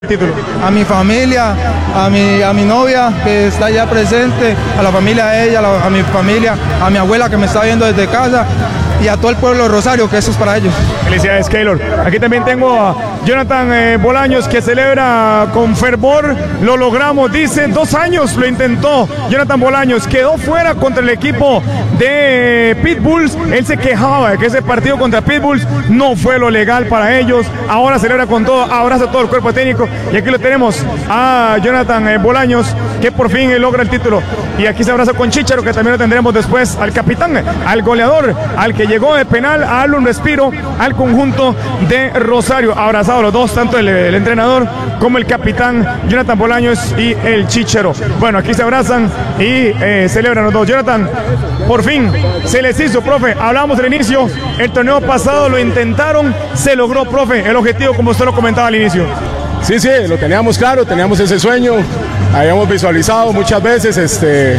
título. A mi familia, a mi novia que está ya presente, a la familia de ella, a mi familia, a mi abuela que me está viendo desde casa y a todo el pueblo de Rosario, que eso es para ellos. Felicidades, Keylor. Aquí también tengo a Jonathan Bolaños, que celebra con fervor. Lo logramos, dice, 2 años lo intentó Jonathan Bolaños, quedó fuera contra el equipo de Pitbulls. Él se quejaba de que ese partido contra Pitbulls no fue lo legal para ellos. Ahora celebra con todo, abraza todo el cuerpo técnico. Y aquí lo tenemos a Jonathan Bolaños, que por fin logra el título. Y aquí se abraza con Chícharo, que también lo tendremos después, al capitán, al goleador, al que llegó de penal a darle un respiro al conjunto de Rosario. Abrazados los dos, tanto el entrenador como el capitán Jonathan Bolaños y el Chícharo. Bueno, aquí se abrazan y celebran los dos. Jonathan, por fin se les hizo, profe. Hablamos al inicio, el torneo pasado lo intentaron, se logró, profe, el objetivo como usted lo comentaba al inicio. Sí, lo teníamos claro, teníamos ese sueño, habíamos visualizado muchas veces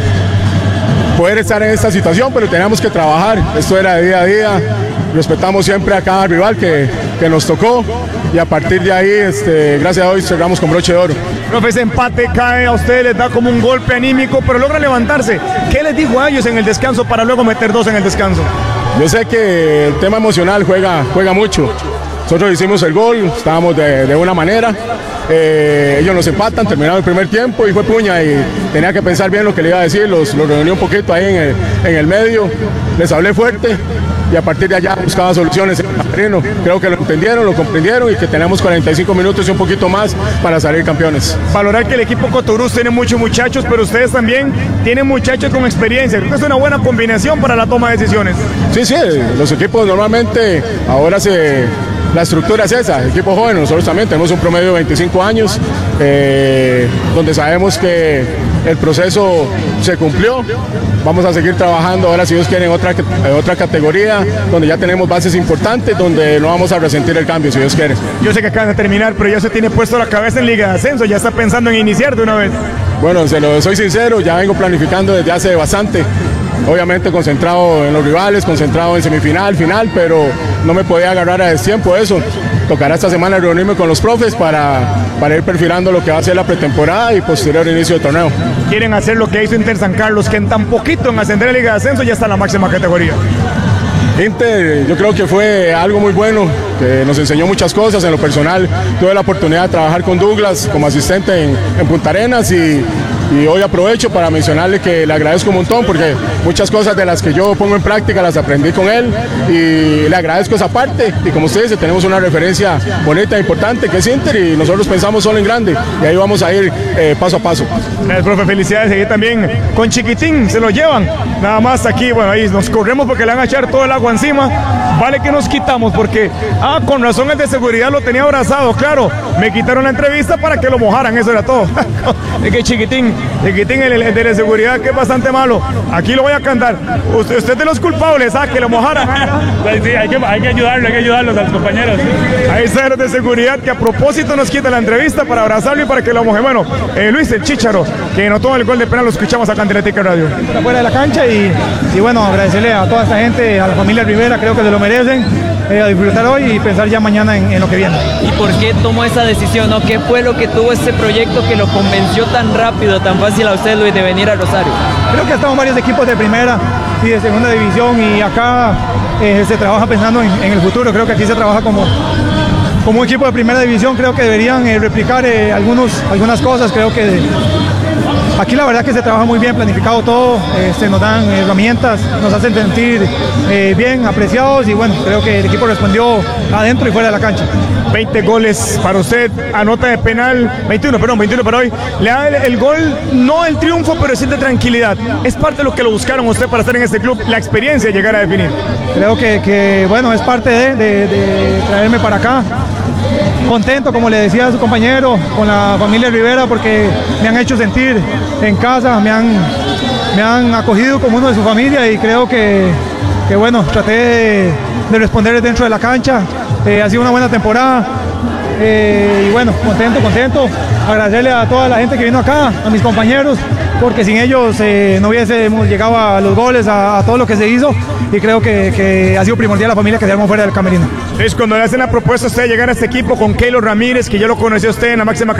poder estar en esta situación, pero teníamos que trabajar. Esto era de día a día, respetamos siempre a cada rival que nos tocó y a partir de ahí, gracias a Dios, cerramos con broche de oro. Profe, ese empate cae a ustedes, les da como un golpe anímico, pero logra levantarse. ¿Qué les dijo a ellos en el descanso para luego meter 2 en el descanso? Yo sé que el tema emocional juega mucho. Nosotros hicimos el gol, estábamos de una manera, ellos nos empatan, terminaron el primer tiempo y fue puña y tenía que pensar bien lo que le iba a decir, los reuní un poquito ahí en el medio, les hablé fuerte y a partir de allá buscaba soluciones en el terreno. Creo que lo entendieron, lo comprendieron y que tenemos 45 minutos y un poquito más para salir campeones. Valorar que el equipo Cotorús tiene muchos muchachos, pero ustedes también tienen muchachos con experiencia. Creo que es una buena combinación para la toma de decisiones. Sí, los equipos normalmente ahora la estructura es esa, equipo joven. Nosotros también tenemos un promedio de 25 años, donde sabemos que el proceso se cumplió. Vamos a seguir trabajando ahora, si Dios quiere, en otra categoría, donde ya tenemos bases importantes, donde no vamos a resentir el cambio, si Dios quiere. Yo sé que acaban de terminar, pero ya se tiene puesto la cabeza en Liga de Ascenso, ya está pensando en iniciar de una vez. Bueno, soy sincero, ya vengo planificando desde hace bastante. Obviamente concentrado en los rivales, concentrado en semifinal, final, pero no me podía agarrar a destiempo eso. Tocará esta semana reunirme con los profes para ir perfilando lo que va a ser la pretemporada y posterior inicio del torneo. Quieren hacer lo que hizo Inter San Carlos, que en tan poquito en ascender a Liga de Ascenso ya está en la máxima categoría. Inter, yo creo que fue algo muy bueno, que nos enseñó muchas cosas. En lo personal tuve la oportunidad de trabajar con Douglas como asistente en Punta Arenas y hoy aprovecho para mencionarle que le agradezco un montón porque muchas cosas de las que yo pongo en práctica las aprendí con él y le agradezco esa parte. Y como usted dice, tenemos una referencia bonita e importante que es Inter y nosotros pensamos solo en grande y ahí vamos a ir paso a paso. Profe, felicidades. Y también con Chiquitín se lo llevan, nada más aquí, bueno, ahí nos corremos porque le van a echar todo el agua encima. Vale que nos quitamos porque, con razón el de seguridad lo tenía abrazado, claro, me quitaron la entrevista para que lo mojaran, eso era todo. Es que Chiquitín, el de la seguridad, que es bastante malo. Aquí lo voy a cantar. Usted es de los culpables, que lo mojaran. Sí, hay que ayudarlos a los compañeros. Ahí está el de seguridad que a propósito nos quita la entrevista para abrazarlo y para que lo moje. Bueno, Luis, el Chícharo, que anotó el gol de penal, lo escuchamos acá en Teletica Radio. Fuera de la cancha y bueno, agradecerle a toda esta gente, a la familia Rivera, creo que se lo merecen, a disfrutar hoy y pensar ya mañana en lo que viene. ¿Y por qué tomó esa decisión? ¿No? ¿Qué fue lo que tuvo este proyecto que lo convenció tan rápido, tan fácil a usted, Luis, de venir a Rosario? Creo que estamos varios equipos de primera y de segunda división y acá se trabaja pensando en el futuro. Creo que aquí se trabaja como un equipo de primera división. Creo que deberían replicar algunas cosas. Creo que aquí la verdad que se trabaja muy bien, planificado todo, nos dan herramientas, nos hacen sentir bien, apreciados y bueno, creo que el equipo respondió adentro y fuera de la cancha. 20 goles para usted, anota de penal, 21 para hoy. Le da el gol, no el triunfo, pero sí de tranquilidad. Es parte de lo que lo buscaron usted para estar en este club, la experiencia de llegar a definir. Creo que bueno, es parte de traerme para acá. Contento, como le decía a su compañero, con la familia Rivera porque me han hecho sentir en casa, me han acogido como uno de su familia y creo que bueno, traté de responder dentro de la cancha. Ha sido una buena temporada y bueno, contento, agradecerle a toda la gente que vino acá, a mis compañeros, porque sin ellos no hubiésemos llegado a los goles, a todo lo que se hizo y creo que ha sido primordial la familia que se armó fuera del camerino. Es cuando le hacen la propuesta a usted de llegar a este equipo con Keylor Ramírez, que yo lo conocí a usted en la máxima